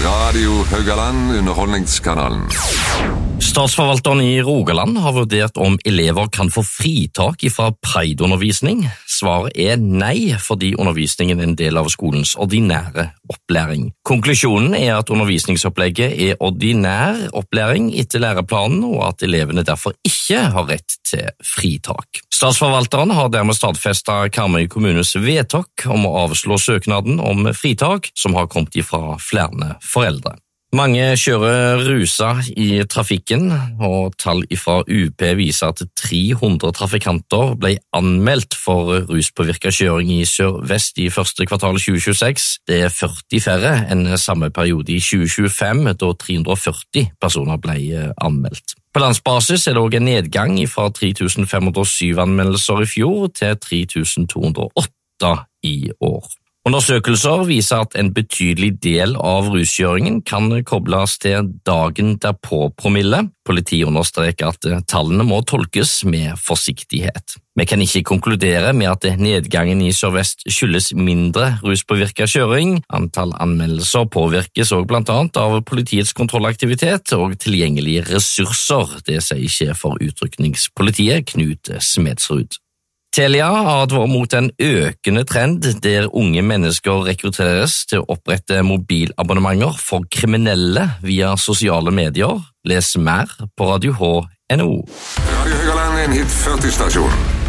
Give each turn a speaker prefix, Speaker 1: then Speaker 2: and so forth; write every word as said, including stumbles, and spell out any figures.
Speaker 1: Radio Haugaland, underholdningskanalen.
Speaker 2: Statsforvalteren i Rogaland har vurdert om elever kan få fritak fra Pride-undervisning. Svaret er nei, fordi undervisningen er en del av skolens ordinære opplæring. Konklusjonen er at undervisningsopplegget er ordinær opplæring etter læreplanen, og at elevene derfor ikke har rett til fritak. Statsforvalteren har dermed stadfestet Karmøy kommunes vedtak om å avslå søknaden om fritak, som har kommet fra flere foreldre. Mange kjører rusa i trafikken, og tall fra U P viser at tre hundre trafikanter ble anmeldt for ruspåvirket kjøring i Sør-Vest i første kvartal tjue tjueseks. Det er førti færre enn samme periode i tjue tjuefem, da tre hundre og førti personer ble anmeldt. På landsbasis er det også en nedgang fra tre tusen fem hundre og syv anmeldelser i fjor til tre tusen to hundre og åtte i år. Undersøkelser viser at en betydelig del av ruskjøringen kan kobles til dagen derpå-promille. Politiet understreker at tallene må tolkes med forsiktighet. Vi kan ikke konkludere med at nedgangen i Sør-Vest skyldes mindre ruspåvirket kjøring. Antall anmeldelser påvirkes også blant annet av politiets kontrollaktivitet og tilgjengelige ressurser, det sier sjef for utrykningspolitiet Knut Smedsrud. Telia advarer mot en økende trend der unge mennesker rekrutteres til å opprette mobilabonnementer for kriminelle via sosiale medier. Les mer på radio h punktum no.
Speaker 1: Radio Haugaland er en hit førti stasjon.